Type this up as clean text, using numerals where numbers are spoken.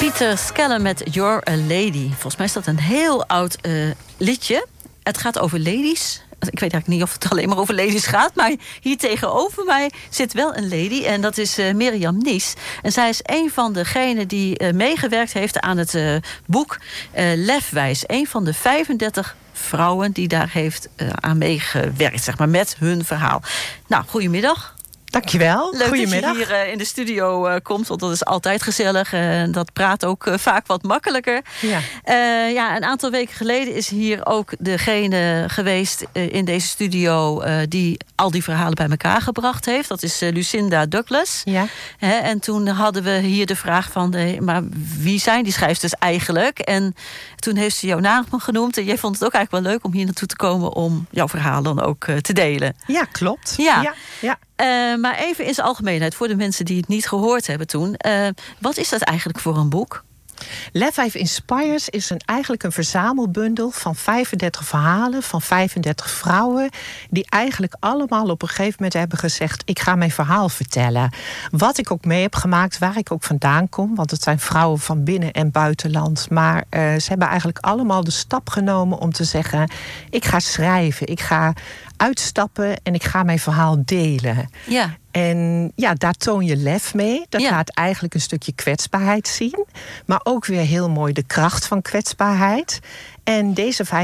Pieter Skelle met You're a Lady. Volgens mij is dat een heel oud liedje. Het gaat over ladies. Ik weet eigenlijk niet of het alleen maar over ladies gaat, maar hier tegenover mij zit wel een lady en dat is Mirjam Nies. En zij is een van degenen die meegewerkt heeft aan het boek Lefwijs. Een van de 35 vrouwen die daar heeft aan meegewerkt, zeg maar, met hun verhaal. Nou, goedemiddag. Dankjewel. Leuk Goedemiddag. dat je hier in de studio komt, want dat is altijd gezellig. En dat praat ook vaak wat makkelijker. Ja. Een aantal weken geleden is hier ook degene geweest in deze studio die al die verhalen bij elkaar gebracht heeft. Dat is Lucinda Douglas. Ja. En toen hadden we hier de vraag van, maar wie zijn die schrijfsters eigenlijk? En toen heeft ze jouw naam genoemd. En jij vond het ook eigenlijk wel leuk om hier naartoe te komen om jouw verhaal dan ook te delen. Ja, klopt. Ja. Ja. Maar even in zijn algemeenheid, voor de mensen die het niet gehoord hebben toen. Wat is dat eigenlijk voor een boek? Lefwijs Inspires is eigenlijk een verzamelbundel van 35 verhalen van 35 vrouwen die eigenlijk allemaal op een gegeven moment hebben gezegd: ik ga mijn verhaal vertellen. Wat ik ook mee heb gemaakt, waar ik ook vandaan kom, want het zijn vrouwen van binnen- en buitenland. Maar ze hebben eigenlijk allemaal de stap genomen om te zeggen: ik ga schrijven, ik ga uitstappen en ik ga mijn verhaal delen. Ja. En ja, daar toon je lef mee. Dat laat eigenlijk een stukje kwetsbaarheid zien. Maar ook weer heel mooi de kracht van kwetsbaarheid. En deze